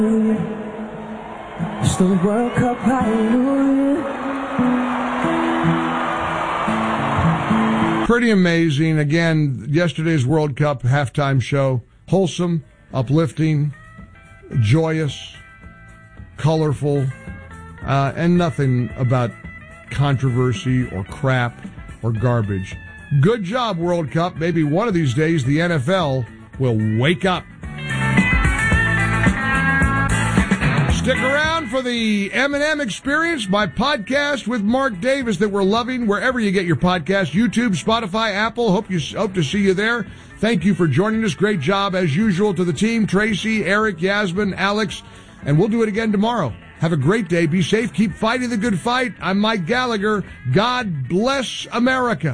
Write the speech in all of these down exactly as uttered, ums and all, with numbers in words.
It's the World Cup, hallelujah. Pretty amazing. Again, yesterday's World Cup halftime show, wholesome, uplifting, joyous, colorful, uh, and nothing about controversy or crap or garbage. Good job, World Cup. Maybe one of these days the N F L will wake up. Stick around for the M and M Experience, my podcast with Mark Davis that we're loving wherever you get your podcast, YouTube, Spotify, Apple. Hope you hope to see you there. Thank you for joining us. Great job, as usual, to the team, Tracy, Eric, Yasmin, Alex, and we'll do it again tomorrow. Have a great day. Be safe. Keep fighting the good fight. I'm Mike Gallagher. God bless America.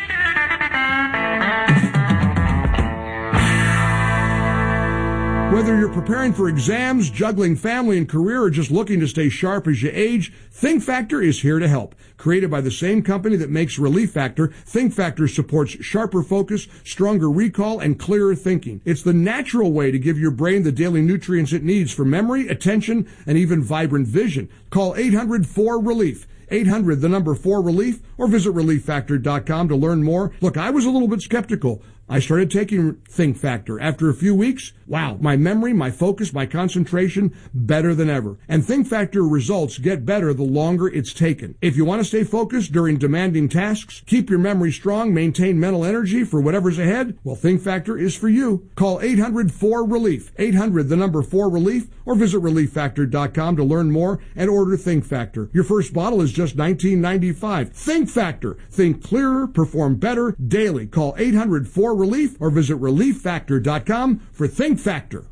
Whether you're preparing for exams, juggling family and career, or just looking to stay sharp as you age, Think Factor is here to help. Created by the same company that makes Relief Factor, Think Factor supports sharper focus, stronger recall, and clearer thinking. It's the natural way to give your brain the daily nutrients it needs for memory, attention, and even vibrant vision. Call eight hundred four relief. eight hundred, the number four relief, or visit relief factor dot com to learn more. Look, I was a little bit skeptical. I started taking Think Factor. After a few weeks, wow, my memory, my focus, my concentration, better than ever. And Think Factor results get better the longer it's taken. If you want to stay focused during demanding tasks, keep your memory strong, maintain mental energy for whatever's ahead, well, Think Factor is for you. Call eight hundred four relief. eight hundred, the number four relief, or visit relief factor dot com to learn more and order Think Factor. Your first bottle is just nineteen ninety-five. Think Factor. Think clearer, perform better daily. Call eight hundred four relief or visit relief factor dot com for Think Factor.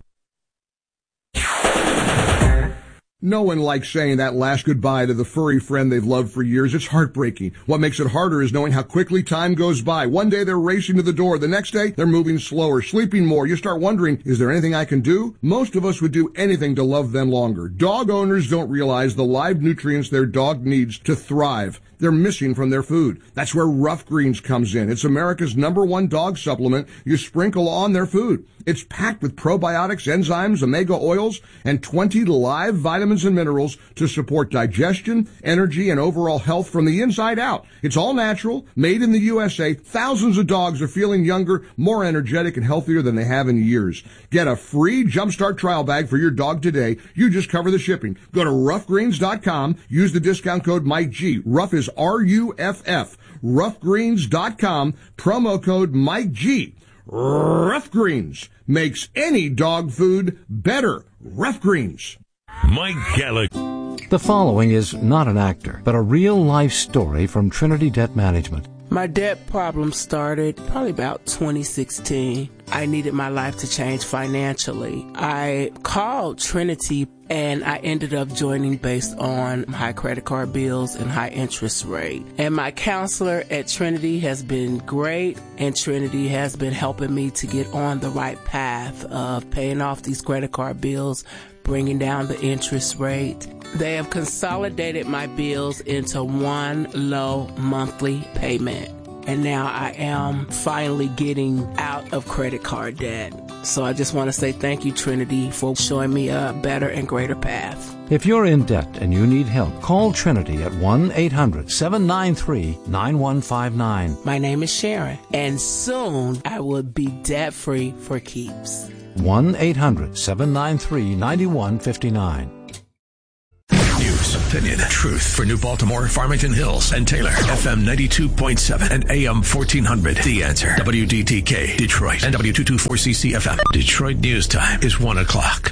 No one likes saying that last goodbye to the furry friend they've loved for years. It's heartbreaking. What makes it harder is knowing how quickly time goes by. One day they're racing to the door. The next day they're moving slower, sleeping more. You start wondering, is there anything I can do? Most of us would do anything to love them longer. Dog owners don't realize the live nutrients their dog needs to thrive. They're missing from their food. That's where Rough Greens comes in. It's America's number one dog supplement you sprinkle on their food. It's packed with probiotics, enzymes, omega oils, and twenty live vitamins and minerals to support digestion, energy, and overall health from the inside out. It's all natural, made in the U S A. Thousands of dogs are feeling younger, more energetic, and healthier than they have in years. Get a free Jumpstart trial bag for your dog today. You just cover the shipping. Go to rough greens dot com. Use the discount code Mike G. Rough is R U F F. rough greens dot com. Promo code Mike G. Rough Greens makes any dog food better. Rough Greens. Mike Gallagher. The following is not an actor, but a real-life story from Trinity Debt Management. My debt problem started probably about twenty sixteen. I needed my life to change financially. I called Trinity and I ended up joining based on high credit card bills and high interest rate. And my counselor at Trinity has been great, and Trinity has been helping me to get on the right path of paying off these credit card bills, bringing down the interest rate. They have consolidated my bills into one low monthly payment. And now I am finally getting out of credit card debt. So I just want to say thank you, Trinity, for showing me a better and greater path. If you're in debt and you need help, call Trinity at one eight hundred seven nine three nine one five nine. My name is Sharon, and soon I will be debt-free for keeps. one eight hundred seven nine three nine one five nine. News, opinion, truth for New Baltimore, Farmington Hills, and Taylor. F M ninety-two point seven and A M fourteen hundred. The Answer. W D T K, Detroit, and W two twenty-four C C F M. Detroit News Time is one o'clock.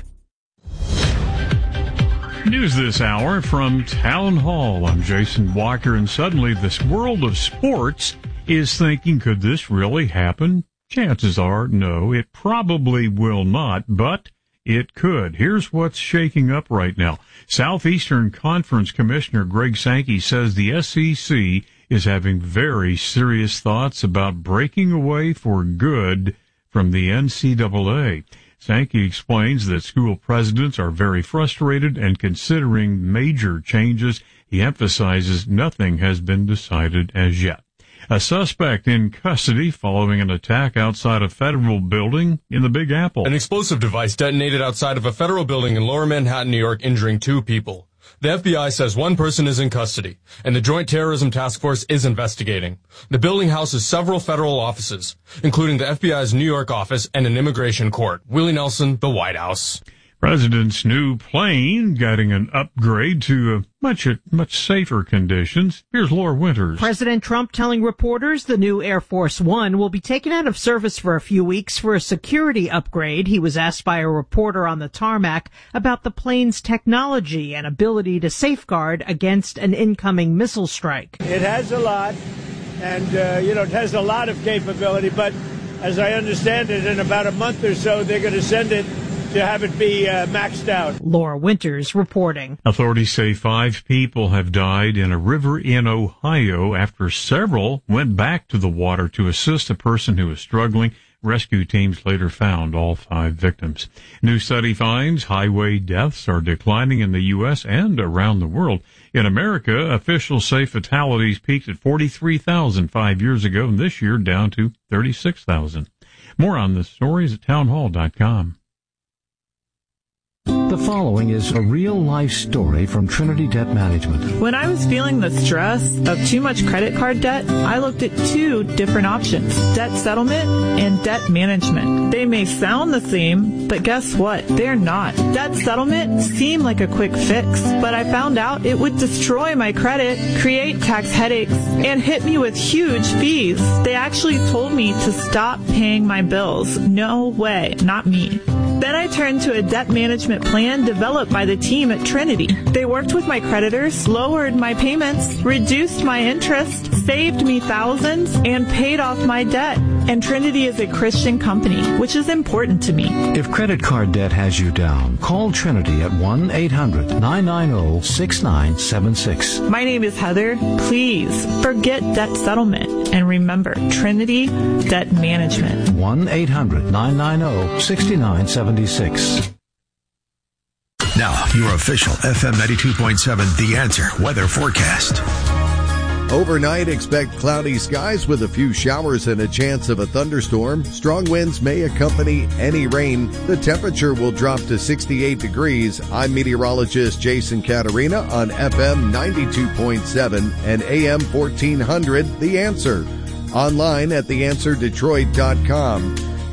News this hour from Town Hall. I'm Jason Walker, and suddenly this world of sports is thinking, could this really happen? Chances are, no, it probably will not, but it could. Here's what's shaking up right now. Southeastern Conference Commissioner Greg Sankey says the S E C is having very serious thoughts about breaking away for good from the N C double A. Sankey explains that school presidents are very frustrated and considering major changes. He emphasizes nothing has been decided as yet. A suspect in custody following an attack outside a federal building in the Big Apple. An explosive device detonated outside of a federal building in Lower Manhattan, New York, injuring two people. The F B I says one person is in custody, and the Joint Terrorism Task Force is investigating. The building houses several federal offices, including the F B I's New York office and an immigration court. Willie Nelson, the White House. President's new plane getting an upgrade to uh, much much safer conditions. Here's Laura Winters. President Trump telling reporters the new Air Force One will be taken out of service for a few weeks for a security upgrade. He was asked by a reporter on the tarmac about the plane's technology and ability to safeguard against an incoming missile strike. It has a lot, and, uh, you know, it has a lot of capability, but as I understand it, in about a month or so, they're going to send it to have it be uh, maxed out. Laura Winters reporting. Authorities say five people have died in a river in Ohio after several went back to the water to assist a person who was struggling. Rescue teams later found all five victims. New study finds highway deaths are declining in the U S and around the world. In America, officials say fatalities peaked at forty-three thousand five years ago, and this year down to thirty-six thousand. More on the stories at townhall dot com. The following is a real-life story from Trinity Debt Management. When I was feeling the stress of too much credit card debt, I looked at two different options, debt settlement and debt management. They may sound the same, but guess what? They're not. Debt settlement seemed like a quick fix, but I found out it would destroy my credit, create tax headaches, and hit me with huge fees. They actually told me to stop paying my bills. No way, not me. Then I turned to a debt management plan developed by the team at Trinity. They worked with my creditors, lowered my payments, reduced my interest, saved me thousands, and paid off my debt. And Trinity is a Christian company, which is important to me. If credit card debt has you down, call Trinity at one eight hundred nine nine zero six nine seven six. My name is Heather. Please forget debt settlement and remember Trinity Debt Management. one eight hundred nine nine zero six nine seven six. Now, your official F M ninety-two point seven The Answer weather forecast. Overnight, expect cloudy skies with a few showers and a chance of a thunderstorm. Strong winds may accompany any rain. The temperature will drop to sixty-eight degrees. I'm meteorologist Jason Caterina on F M ninety-two point seven and A M fourteen hundred The Answer. Online at the answer detroit dot com.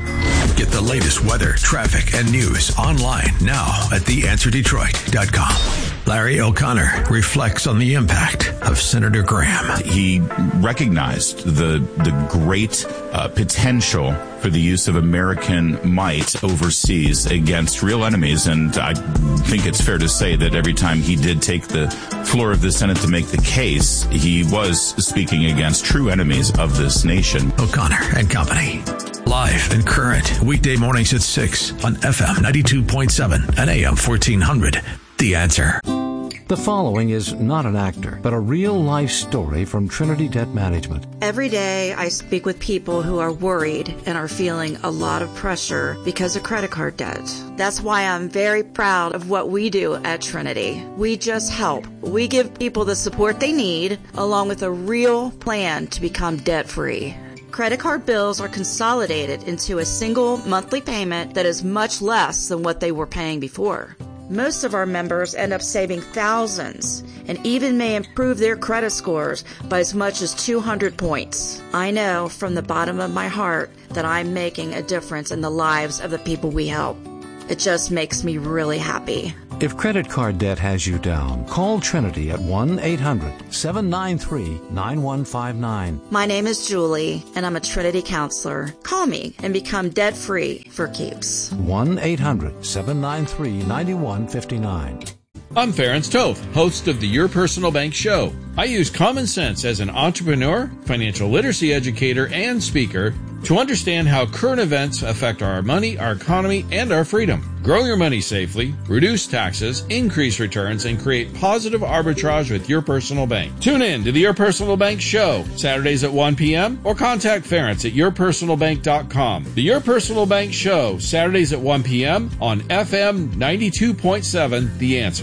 Get the latest weather, traffic, and news online now at the answer detroit dot com. Larry O'Connor reflects on the impact of Senator Graham. He recognized the the great uh, potential for the use of American might overseas against real enemies, and I think it's fair to say that every time he did take the floor of the Senate to make the case, he was speaking against true enemies of this nation. O'Connor and Company. Live and current, weekday mornings at six on F M ninety-two point seven and A M fourteen hundred. The Answer. The following is not an actor, but a real-life story from Trinity Debt Management. Every day I speak with people who are worried and are feeling a lot of pressure because of credit card debt. That's why I'm very proud of what we do at Trinity. We just help. We give people the support they need, along with a real plan to become debt-free. Credit card bills are consolidated into a single monthly payment that is much less than what they were paying before. Most of our members end up saving thousands and even may improve their credit scores by as much as two hundred points. I know from the bottom of my heart that I'm making a difference in the lives of the people we help. It just makes me really happy. If credit card debt has you down, call Trinity at one eight hundred seven nine three nine one five nine. My name is Julie, and I'm a Trinity counselor. Call me and become debt-free for keeps. one eight hundred seven nine three nine one five nine. I'm Ferenc Toth, host of the Your Personal Bank Show. I use common sense as an entrepreneur, financial literacy educator, and speaker to understand how current events affect our money, our economy, and our freedom. Grow your money safely, reduce taxes, increase returns, and create positive arbitrage with Your Personal Bank. Tune in to the Your Personal Bank Show, Saturdays at one p.m., or contact Ferenc at your personal bank dot com. The Your Personal Bank Show, Saturdays at one p.m. on F M ninety-two point seven, The Answer.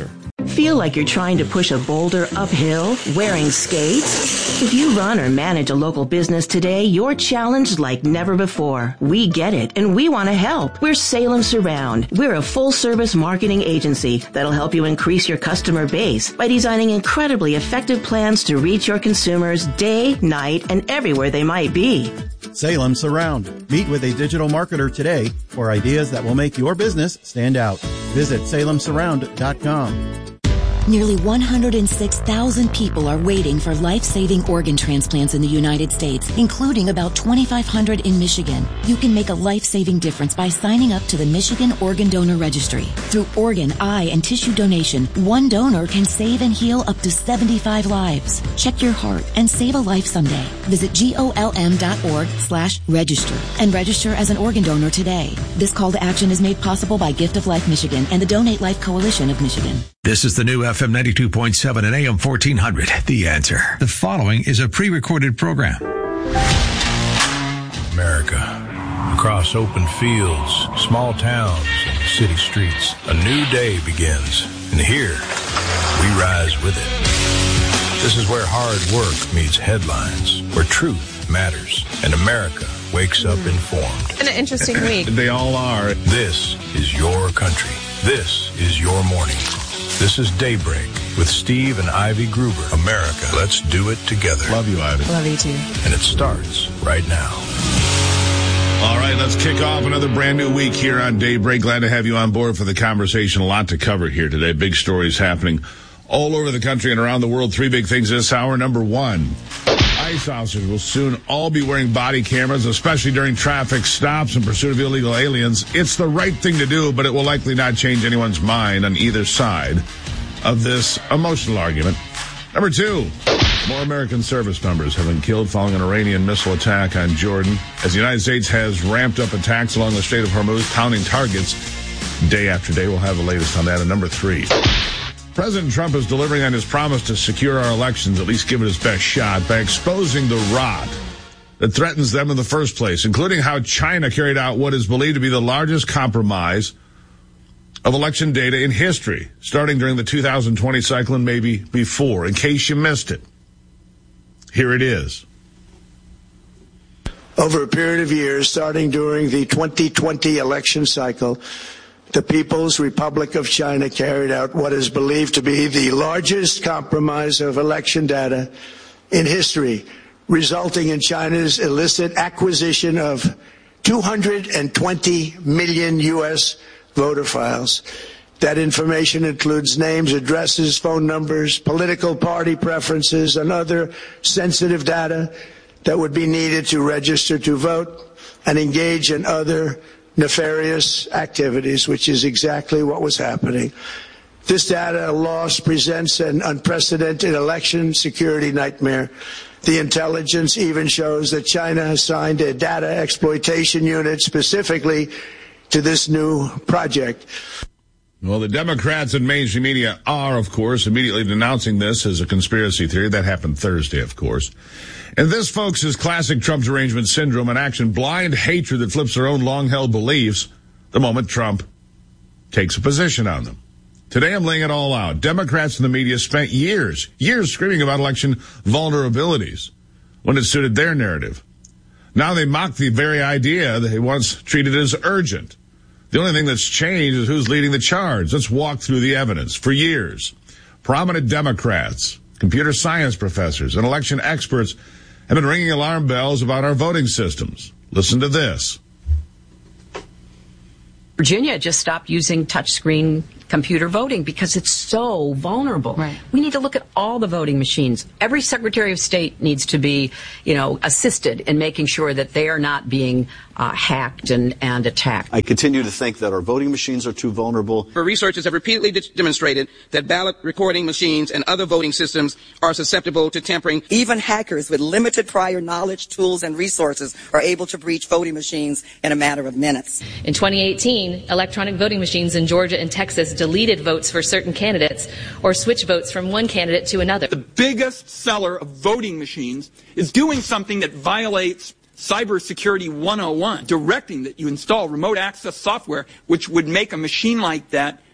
Feel like you're trying to push a boulder uphill wearing skates? If you run or manage a local business today, you're challenged like never before. We get it, and we want to help. We're Salem Surround. We're a full-service marketing agency that'll help you increase your customer base by designing incredibly effective plans to reach your consumers day, night, and everywhere they might be. Salem Surround. Meet with a digital marketer today for ideas that will make your business stand out. Visit salem surround dot com. Nearly one hundred six thousand people are waiting for life-saving organ transplants in the United States, including about twenty-five hundred in Michigan. You can make a life-saving difference by signing up to the Michigan Organ Donor Registry. Through organ, eye, and tissue donation, one donor can save and heal up to seventy-five lives. Check your heart and save a life someday. Visit golm.org slash register and register as an organ donor today. This call to action is made possible by Gift of Life Michigan and the Donate Life Coalition of Michigan. This is the new F M ninety-two point seven and A M fourteen hundred. The Answer. The following is a pre-recorded program. America. Across open fields, small towns, and city streets, a new day begins. And here, we rise with it. This is where hard work meets headlines, where truth matters, and America wakes up informed. An interesting week. They all are. This is your country. This is your morning. This is Daybreak with Steve and Ivy Gruber. America, let's do it together. Love you, Ivy. Love you, too. And it starts right now. All right, let's kick off another brand new week here on Daybreak. Glad to have you on board for the conversation. A lot to cover here today. Big stories happening all over the country and around the world. Three big things this hour. Number one, ICE officers will soon all be wearing body cameras, especially during traffic stops in pursuit of illegal aliens. It's the right thing to do, but it will likely not change anyone's mind on either side of this emotional argument. Number two, more American service members have been killed following an Iranian missile attack on Jordan, as the United States has ramped up attacks along the Strait of Hormuz, pounding targets day after day. We'll have the latest on that. And number three, President Trump is delivering on his promise to secure our elections, at least give it his best shot, by exposing the rot that threatens them in the first place, including how China carried out what is believed to be the largest compromise of election data in history, starting during the two thousand twenty cycle and maybe before. In case you missed it, here it is. Over a period of years, starting during the twenty twenty election cycle, the People's Republic of China carried out what is believed to be the largest compromise of election data in history, resulting in China's illicit acquisition of two hundred twenty million U S voter files. That information includes names, addresses, phone numbers, political party preferences, and other sensitive data that would be needed to register to vote and engage in other nefarious activities, which is exactly what was happening. This data loss presents an unprecedented election security nightmare. The intelligence even shows that China has signed a data exploitation unit specifically to this new project. Well, the Democrats and mainstream media are, of course, immediately denouncing this as a conspiracy theory. That happened Thursday, of course. And this, folks, is classic Trump derangement syndrome in action, blind hatred that flips their own long-held beliefs the moment Trump takes a position on them. Today I'm laying it all out. Democrats and the media spent years, years screaming about election vulnerabilities when it suited their narrative. Now they mock the very idea they once treated as urgent. The only thing that's changed is who's leading the charge. Let's walk through the evidence. For years, prominent Democrats, computer science professors, and election experts have been ringing alarm bells about our voting systems. Listen to this. Virginia just stopped using touchscreen computer voting because it's so vulnerable. Right. We need to look at all the voting machines. Every Secretary of State needs to be, you know, assisted in making sure that they are not being uh, hacked and, and attacked. I continue to think that our voting machines are too vulnerable. For researchers have repeatedly de- demonstrated that ballot recording machines and other voting systems are susceptible to tampering. Even hackers with limited prior knowledge, tools, and resources are able to breach voting machines in a matter of minutes. In twenty eighteen, electronic voting machines in Georgia and Texas deleted votes for certain candidates or switched votes from one candidate to another. The biggest seller of voting machines is doing something that violates Cybersecurity one oh one, directing that you install remote access software, which would make a machine like that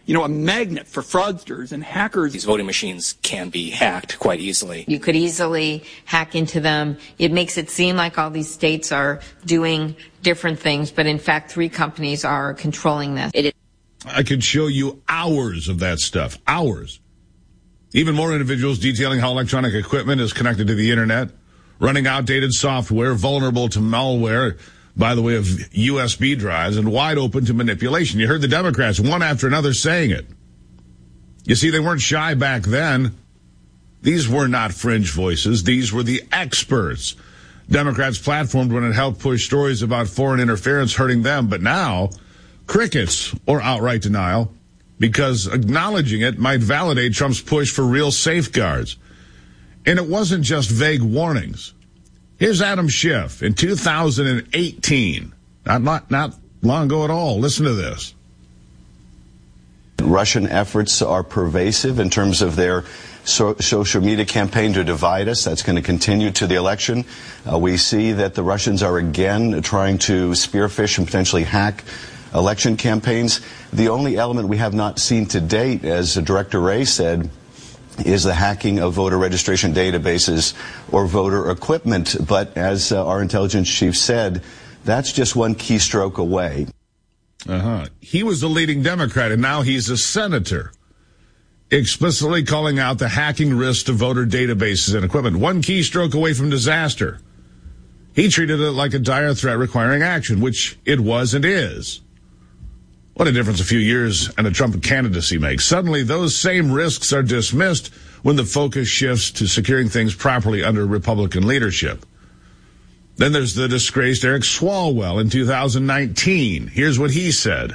you know, a magnet for fraudsters and hackers. These voting machines can be hacked quite easily. You could easily hack into them. It makes it seem like all these states are doing different things, but in fact, three companies are controlling this. It is- I could show you hours of that stuff. Hours. Even more individuals detailing how electronic equipment is connected to the internet, running outdated software, vulnerable to malware by the way of U S B drives, and wide open to manipulation. You heard the Democrats, one after another, saying it. You see, they weren't shy back then. These were not fringe voices. These were the experts. Democrats platformed when it helped push stories about foreign interference hurting them, but now, crickets or outright denial, because acknowledging it might validate Trump's push for real safeguards. And it wasn't just vague warnings. Here's Adam Schiff in two thousand eighteen. Not, not, not long ago at all. Listen to this. Russian efforts are pervasive in terms of their so, social media campaign to divide us. That's going to continue to the election. Uh, we see that the Russians are again trying to spearfish and potentially hack election campaigns. The only element we have not seen to date, as Director Wray said, is the hacking of voter registration databases or voter equipment. But as uh, our intelligence chief said, that's just one keystroke away. Uh-huh. He was the leading Democrat, and now he's a senator, explicitly calling out the hacking risk to voter databases and equipment. One keystroke away from disaster. He treated it like a dire threat requiring action, which it was and is. What a difference a few years and a Trump candidacy makes. Suddenly, those same risks are dismissed when the focus shifts to securing things properly under Republican leadership. Then there's the disgraced Eric Swalwell in two thousand nineteen. Here's what he said.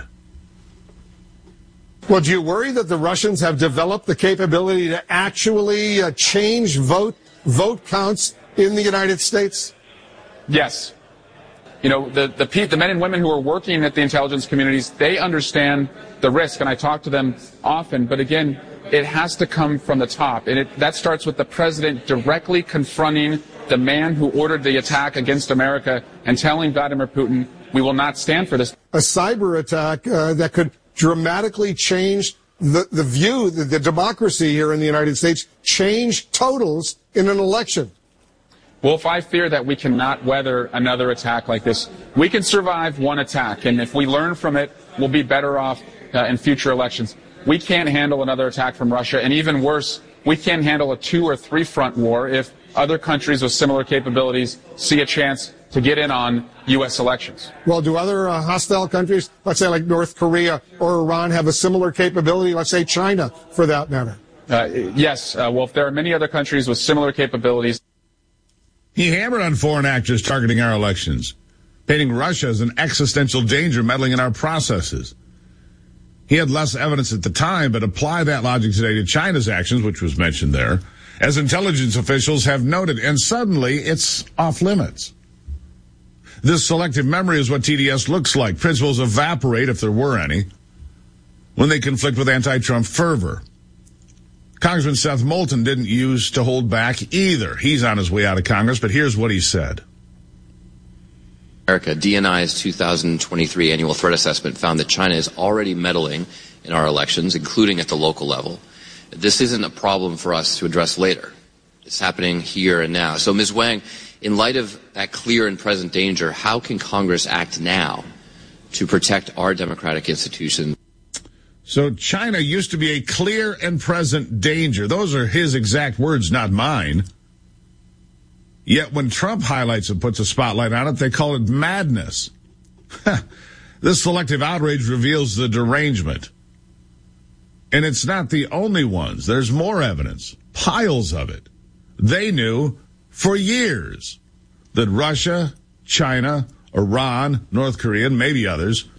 Well, do you worry that the Russians have developed the capability to actually uh, change vote vote counts in the United States? Yes. You know, the, the, the men and women who are working at the intelligence communities, they understand the risk, and I talk to them often. But again, it has to come from the top. And it, that starts with the president directly confronting the man who ordered the attack against America and telling Vladimir Putin, we will not stand for this. A cyber attack uh, that could dramatically change the, the view, the, the democracy here in the United States, change totals in an election. Wolf, I fear that we cannot weather another attack like this. We can survive one attack, and if we learn from it, we'll be better off uh, in future elections. We can't handle another attack from Russia, and even worse, we can't handle a two- or three-front war if other countries with similar capabilities see a chance to get in on U S elections. Well, do other uh, hostile countries, let's say like North Korea or Iran, have a similar capability, let's say China, for that matter? Uh, yes, uh, Wolf, there are many other countries with similar capabilities. He hammered on foreign actors targeting our elections, painting Russia as an existential danger meddling in our processes. He had less evidence at the time, but apply that logic today to China's actions, which was mentioned there, as intelligence officials have noted, and suddenly it's off limits. This selective memory is what T D S looks like. Principles evaporate, if there were any, when they conflict with anti-Trump fervor. Congressman Seth Moulton didn't use to hold back either. He's on his way out of Congress, but here's what he said. America, D N I's two thousand twenty-three annual threat assessment found that China is already meddling in our elections, including at the local level. This isn't a problem for us to address later. It's happening here and now. So, Miz Wang, in light of that clear and present danger, how can Congress act now to protect our democratic institutions? So China used to be a clear and present danger. Those are his exact words, not mine. Yet when Trump highlights and puts a spotlight on it, they call it madness. This selective outrage reveals the derangement. And it's not the only ones. There's more evidence, piles of it. They knew for years that Russia, China, Iran, North Korea, and maybe others